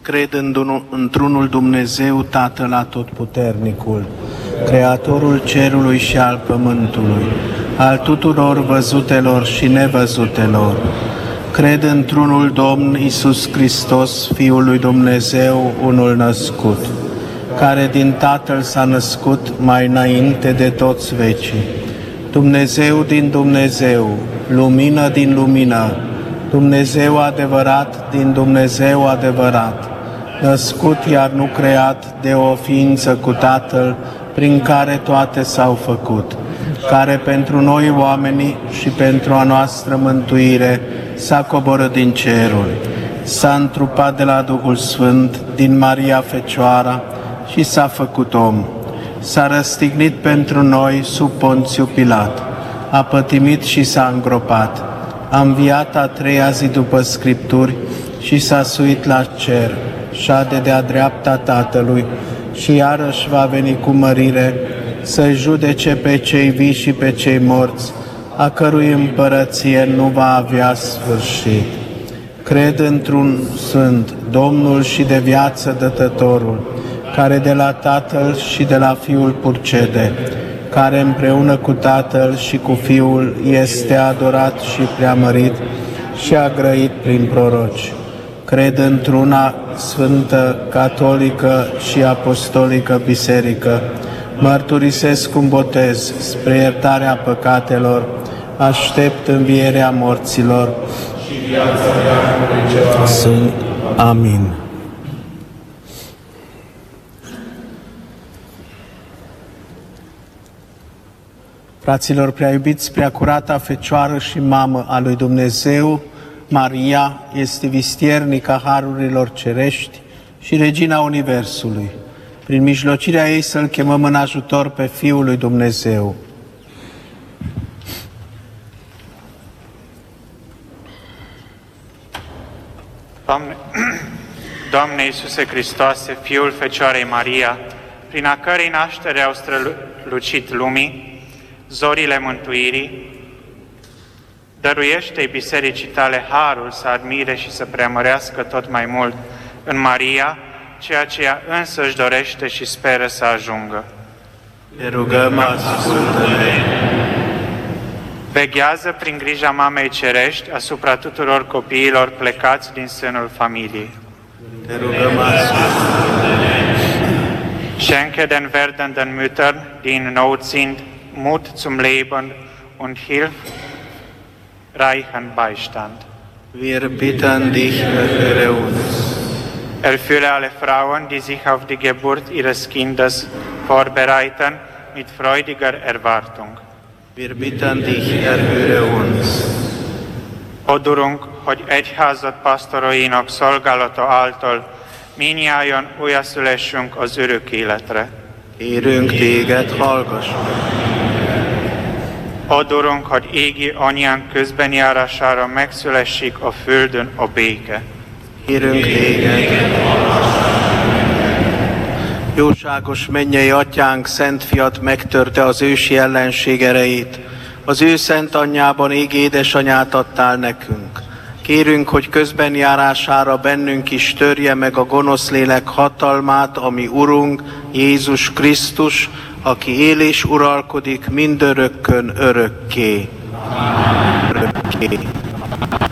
Cred într-unul Dumnezeu, Tatăl Atotputernicul, Creatorul cerului și al pământului, al tuturor văzutelor și nevăzutelor. Cred într-unul Domn Iisus Hristos, Fiul lui Dumnezeu, unul născut, care din Tatăl s-a născut mai înainte de toți vecii. Dumnezeu din Dumnezeu, lumină din lumină, Dumnezeu adevărat din Dumnezeu adevărat, născut iar nu creat de o ființă cu Tatăl, prin care toate s-au făcut, care pentru noi oamenii și pentru a noastră mântuire s-a coborât din ceruri, s-a întrupat de la Duhul Sfânt, din Maria Fecioara și s-a făcut om. S-a răstignit pentru noi sub Ponțiu Pilat, a pătimit și s-a îngropat, a înviat a treia zi după Scripturi și s-a suit la cer, șade de-a dreapta Tatălui și iarăși va veni cu mărire să-i judece pe cei vii și pe cei morți, a cărui împărăție nu va avea sfârșit. Cred într-un Sfânt, Domnul și de viață dătătorul, care de la Tatăl și de la Fiul purcede, care împreună cu Tatăl și cu Fiul este adorat și preamărit și a grăit prin proroci. Cred într-una sfântă, catolică și apostolică biserică, mărturisesc un botez spre iertarea păcatelor, aștept învierea morților și viața veacă. Sunt. Amin. Fraților prea iubiți, prea curata Fecioară și Mamă a lui Dumnezeu, Maria este vistiernica harurilor cerești și Regina Universului. Prin mijlocirea ei să-L chemăm în ajutor pe Fiul lui Dumnezeu. Doamne Iisuse Hristoase, Fiul Fecioarei Maria, prin a cărei naștere au strălucit lumii zorile mântuirii, dăruiește-i bisericii tale harul să admire și să preamărească tot mai mult în Maria ceea ce ea însă își dorește și speră să ajungă. Te rugăm, ascultă-ne! Veghează prin grija Mamei Cerești asupra tuturor copiilor plecați din sânul familiei. Te rugăm, ascultă-ne! Schenke den werdenden Müttern, die in Not sind, Mut zum Leben und hilfreichen Beistand. Wir bitten dich, erhöre uns. Erfülle alle Frauen, die sich auf die Geburt ihres Kindes vorbereiten, mit freudiger Erwartung. Wir bitten dich, erhöre uns. Odurunk, hogy egyházat pastoróinak szolgálata által minnyájan újjászülessünk az örök életre. Kérünk téged, hallgass meg. Odurunk, hogy égi anyánk közbenjárására megszülessék a földön a béke. Kérünk téged, jóságos mennyei atyánk, szent fiat megtörte az ősi ellenség erejét. Az ő szent anyjában égő édesanyát adtál nekünk. Kérünk, hogy közbenjárására bennünk is törje meg a gonosz lélek hatalmát, ami Urunk, Jézus Krisztus, aki él és uralkodik mindörökkön örökké. Örökké.